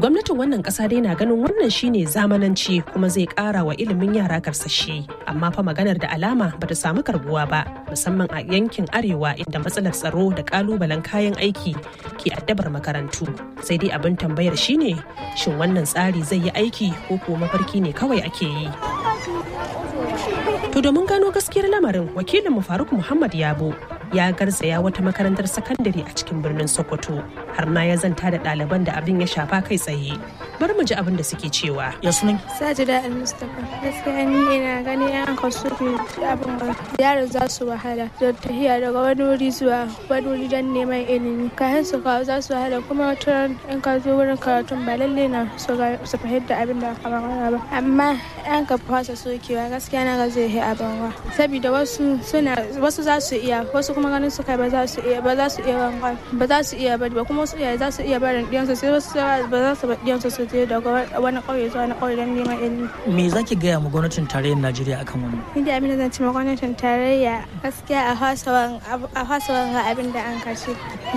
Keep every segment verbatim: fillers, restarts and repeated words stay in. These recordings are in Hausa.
Gwamnatin wannan ƙasa dai na ganin wannan shine zamananci kuma zai ƙara wa ilimin yara karsashi. Amma fa maganar da alama bata samu karbuwa ba, musamman a yankin arewa inda matsalar tsaro da ƙalubalen kayan aiki ke addabar makarantu. Sai dai abin tambayar shine shin wannan tsari zai yi aiki ko kuwa mafarki ne kawai ake yi. To domin gano gaskiyar lamarin, wakilinmu Faruk Muhammad Yabo ya garzaya wata makarantar sakandare a cikin birnin Sokoto har ma ya zanta da ɗaliban da abin ya shafa kai tsaye. Bari mu ji abin da suke cewa. Ya sunan? Sajida Al-Mustapha. Gaskiya ni ina gani an kaso ke abin ba. Yaro za su wahala da tafiya daga wani wuri zuwa wani wuri don neman ilimi. Kayan su kawo za su wahala kuma wata in ka zo wurin karatun ba lalle na su fahimta abin da aka magana ba. Amma an ka fasa sokewa gaskiya na ga zai yi abin wa. Saboda wasu suna wasu za su iya wasu kuma ganin su kai ba za su iya ba za su iya ba za su iya ba kuma wasu iyaye za su iya barin ɗiyansu sai wasu ba za su bar ɗiyansu su je daga wani ƙauye zuwa wani ƙauye don neman ilimi. Me za ki gaya ma gwamnatin tarayyar Najeriya akan wannan? Ni da abin da zan ci ma gwamnatin tarayya gaskiya a fasawan ga abin da an kashe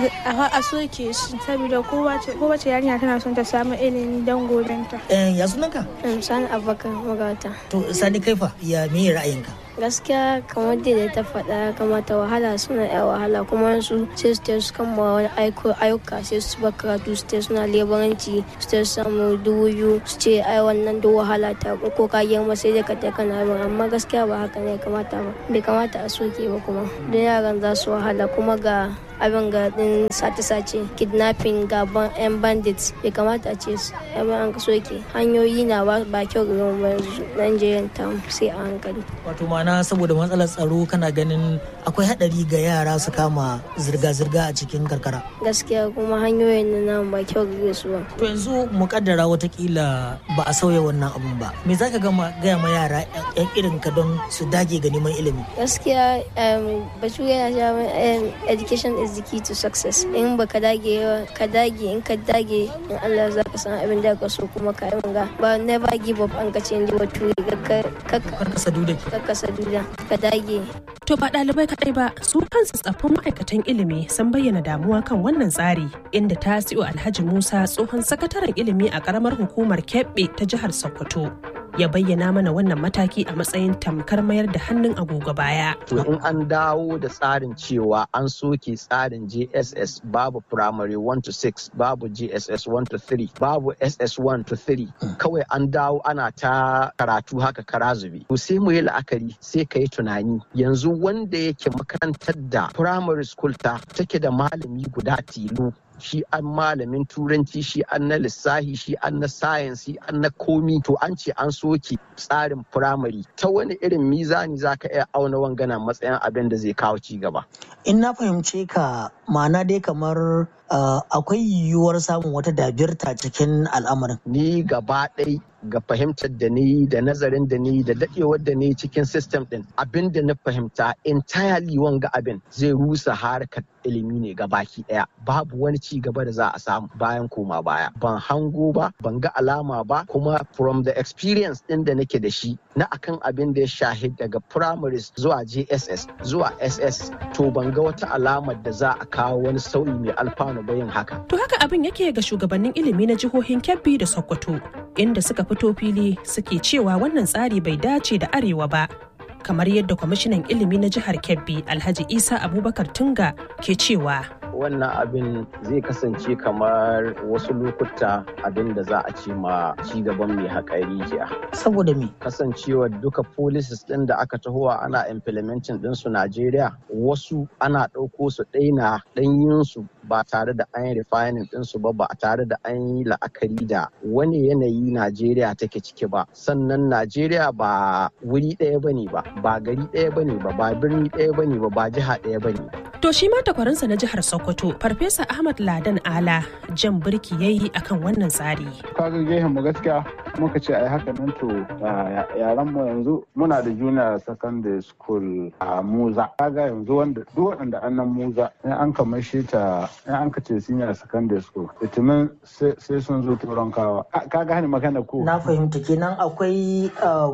a soke shi saboda kowace yarinya tana son ta samu ilimi don gobenta. Ya sunanka? Sani Abubakar Magata. To Sani kaifa ya me ra'ayinka? Gaskiya kamar da ta faɗa kamata wahala suna yan wahala kuma su sai su su kama wani ayyuka sai su ba karatu su te suna lebaranci su te samu dubu biyu su ce ai wannan duk wahala ta ko ka girma sai dai ka ta kana bin amma gaskiya ba haka ne kamata ba bai kamata a soke ba kuma don yaran za su wahala kuma ga abin ga din sace-sace kidnapping gaban yan bandits bai kamata a ce abin an soke hanyoyi na ba kyau ga Nigerian town sai a hankali. Wato ma'ana saboda matsalar tsaro kana ganin akwai hadari ga yara su kama zirga-zirga a cikin karkara. Gaskiya kuma hanyoyin nan ba kyau ga su ba. To yanzu mu kaddara watakila ba a sauya wannan abun ba. Me zaka gama gaya ma yara yan irin ka don su dage ga neman ilimi? Gaskiya batu yana cewa education is the key to success. In ba ka dage ka dage in ka dage in Allah za ka san abin da ka so kuma ka yi ga ba never give up an ka ce ni wato ka ka ka sadu da ka sadu da ka dage. To ba ɗalibai kaɗai ba su kansu tsaffin ma'aikatan ilimi sun bayyana damuwa kan wannan tsari inda Tasi'u Alhaji Musa tsohon sakataren ilimi a ƙaramar hukumar Kebbi ta jihar Sokoto ya bayyana mana wannan mataki a matsayin tamkar mayar da hannun agogo baya. To in an dawo da tsarin cewa an soke tsarin J S S babu primary one to six, babu J S S one to three, babu S S one to three, kawai an dawo ana ta karatu haka kara zube. To sai mu yi la'akari sai ka yi tunani yanzu wanda yake makarantar da primary school ta take da malami guda tilo shi an malamin turanci shi an na lissahi shi an na science shi an na komi to an ce an soke tsarin firamare ta wani irin mizani zaka iya auna wangana matsayin abin da zai kawo ci gaba. In na fahimce ka ma'ana dai kamar uh, akwai yiwuwar samun wata dabirta cikin al'amarin. Ni gaba ɗai ga fahimtar da ni da nazarin da ni da daɗewar da ni cikin system ɗin abin da na fahimta entirely wanga abin zai rusa harkar ilimi ne ga baki ɗaya babu wani ci gaba da za a samu bayan koma baya ban hango ba ban ga alama ba kuma from the experience ɗin da nake da shi na akan abin da ya shahid daga primaries zuwa J S S zuwa S S to ban ga wata alamar da za a kawo wani sauyi mai alfanu ba yin haka. To haka abin yake ga shugabannin ilimi na jihohin Kebbi da Sokoto inda suka fito fili suke cewa wannan tsari bai dace da arewa ba. Kamar yadda kwamishinan ilimi na jihar Kebbi Alhaji Isa Abubakar Tunga ke cewa wannan abin zai kasance kamar wasu lokuta abin da za a ce ma cigaban mai haƙari jiya. Saboda me? Kasancewar duka policies ɗin da aka tahowa ana implementing ɗinsu Najeriya wasu ana ɗauko su ɗaina ɗanyinsu ba tare da an yi refining ɗinsu ba ba tare da an yi la'akari da wani yanayi Najeriya take ciki ba. Sannan Najeriya ba wuri ɗaya bane ba, ba gari ɗaya bane ba, ba birni ɗaya bane ba, ba jiha ɗaya bane. To shi ma takwarinsa na jihar Sokoto, Farfesa Ahmad Ladan Ala jan birki yayi akan wannan tsari. Kaga gehen mu gaskiya muka ce ai haka nan to yaran mu yanzu muna da junior secondary school a Muza. Kaga yanzu wanda duk waɗanda annan Muza in an kamar shi ta in an kace senior secondary school itimin sai sun zo turan kawa. Kaga hani magana ko. Na fahimta kenan akwai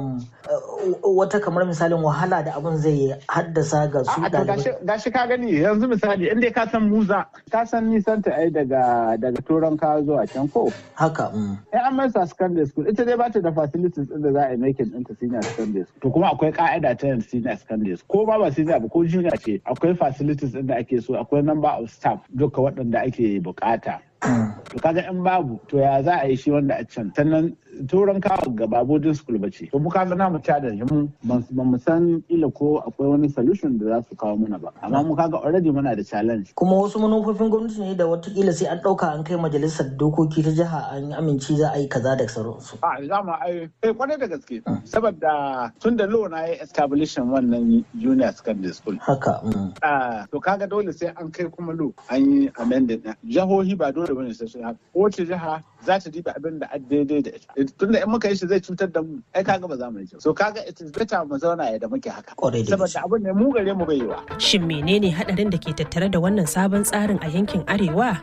wata kamar misalin wahala da abin zai haddasa ga su ɗalibai. Gashi ka gani yanzu misali inda ka san muza ka san nisan ta ai daga daga turan ka zuwa can ko. Haka. Ai an mai sa secondary school ita dai bata da facilities din da za a yi making ɗinta senior secondary school. To kuma akwai ka'ida ta yin senior secondary school. Ko ma ba senior ba ko junior ce akwai facilities din da ake so akwai number of staff duka waɗanda ake bukata. To kaga in babu to ya za a yi shi wanda a can sannan turan kawo ga babodin school ba ce to mu kaga na mu tada mu ba mu san ila ko akwai wani solution da za su kawo mana ba amma mu kaga already muna da challenge kuma wasu manufofin gwamnati ne da watakila sai an dauka an kai majalisar dokoki ta jiha an amince za a yi kaza da sauransu a za mu ai kai kwarai da gaske saboda tun da law na yi establishing wannan junior secondary school haka ah to kaga dole sai an kai kuma law an yi amended jahohi ba dole bane sai sun haka kowace jiha za ta diba abin da daidai da ita tunda in muka yi shi zai cutar da mu ai kaga ba za mu yi so kaga it is better mu zauna yadda muke haka saboda abin ne mu gare mu bai yiwa shin menene hadarin da ke tattare da wannan sabon tsarin a yankin arewa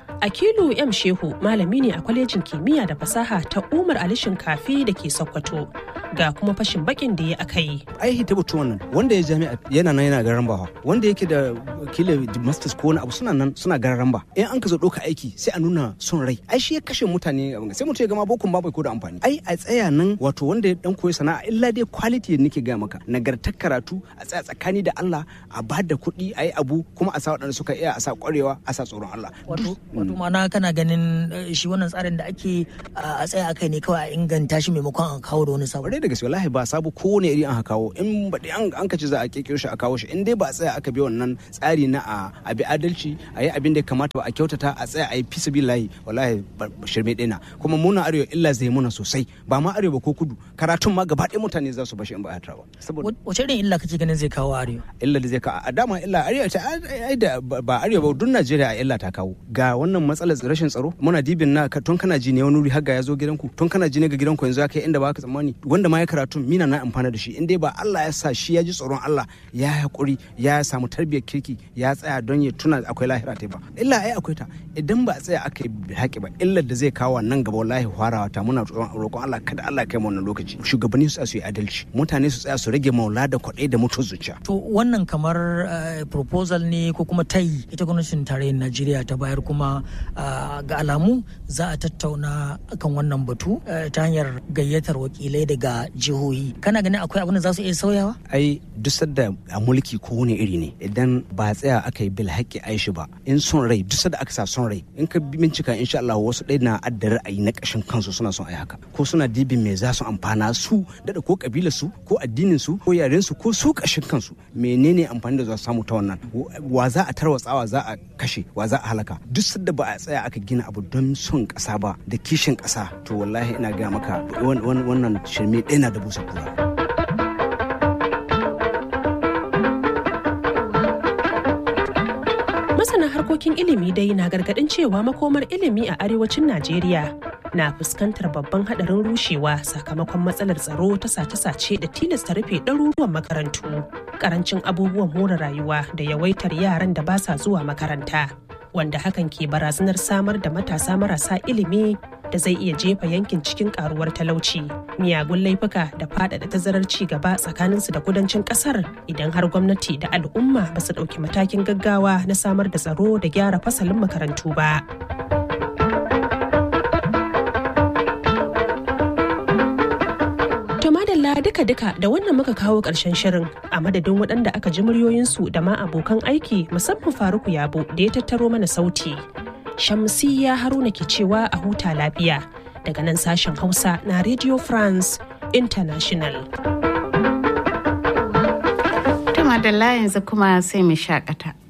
Akilu M Shehu malami ne a kwalejin kimiyya da fasaha ta Umar Ali Shinkafi da ke Sokoto ga kuma fashin bakin da ya aka yi. Ai hita batu wannan wanda ya jami'a yana nan yana garan bawa wanda yake da kila masters ko wani abu suna nan suna garan ba in an ka zo ɗauka aiki sai a nuna son rai ai shi ya kashe mutane sai mutum ya gama bokun ba bai ko da amfani ai a tsaya nan wato wanda ya dan koyi sana'a illa dai quality da nake ga maka nagartar karatu a tsaya tsakani da Allah a ba da kuɗi a yi abu kuma a sa waɗanda suka iya a sa ƙwarewa a sa tsoron Allah. Wato ma'ana kana ganin shi wannan tsarin da ake a tsaya akai ne kawai a inganta shi maimakon a kawo da wani sabo. Da gaske wallahi ba sabo kowane iri an kawo in ba an an kace za a kirkiro shi a kawo shi in dai ba a tsaya aka bi wannan tsari na a bi adalci a yi abin da ya kamata ba a kyautata a tsaya a yi fi sabilillahi wallahi shirme ɗina kuma muna arewa illa zai muna sosai ba ma arewa ko kudu karatun ma gaba ɗaya mutane za su bashi in ba a ba. Saboda wace irin illa kake ganin zai kawo arewa? Illa da zai kawo a dama illa arewa ta ai da ba arewa ba duk Najeriya a illa ta kawo ga wannan matsalar rashin tsaro muna dibin na tun kana ji ne wani wuri har ga ya zo gidanku tun kana ji ne ga gidanku yanzu ya kai inda ba ka tsammani wanda ma ya karatu mina na amfana da shi in dai ba Allah ya sa shi ya ji tsoron Allah ya hakuri ya samu tarbiyyar kirki ya tsaya don ya tuna akwai lahira ta ba illa ai akwai ta idan ba a tsaya aka yi haƙi ba illar da zai kawo nan gaba wallahi farawa ta muna roƙon Allah kada Allah ya kai mu wannan lokaci shugabanni su tsaya su yi adalci mutane su tsaya su rage maula da kwaɗai da mutum zuciya to wannan kamar proposal ne ko kuma tayi ita gwamnatin tarayyar Najeriya ta bayar kuma ga alamu za a tattauna kan wannan batu ta hanyar gayyatar wakilai daga jihohi kana ganin akwai abin da za su iya sauyawa ai duk sadda a mulki ko wani iri ne idan ba tsaya aka yi bil haƙƙi aishi ba in son rai duk sadda aka sa son rai in ka bincika insha Allah wasu ɗaya na adda ra'ayi na ƙashin kansu suna son ai haka ko suna dibin me za su amfana su dada ko kabilar su ko addinin su ko yaren su ko su ƙashin kansu menene amfani da za su samu ta wannan wa za a tarwatsawa za a kashe wa za a halaka duk sadda ba a tsaya aka gina abu don son ƙasa ba da kishin ƙasa to wallahi ina gaya maka wannan shirme ɗaya na da busa kura. Masana harkokin ilimi dai na gargaɗin cewa makomar ilimi a arewacin Najeriya na fuskantar babban haɗarin rushewa sakamakon matsalar tsaro ta sace-sace da tilasta rufe ɗaruruwan makarantu, ƙarancin abubuwan more rayuwa da yawaitar yaran da ba sa zuwa makaranta. Wanda hakan ke barazanar samar da matasa marasa ilimi da zai iya jefa yankin cikin karuwar talauci, miyagun laifuka da faɗaɗa tazarar ci gaba tsakaninsu da kudancin ƙasar idan har gwamnati da al'umma ba su ɗauki matakin gaggawa na samar da tsaro da gyara fasalin makarantu ba. duka-duka da wannan muka kawo ƙarshen shirin a madadin waɗanda aka ji muryoyinsu da ma abokan aiki musamman Faruku Yabo da ya tattaro mana sauti. Shamsiyya Haruna ke cewa a huta lafiya daga nan sashen Hausa na Radio France International. Tuma da yanzu kuma sai mu shakata.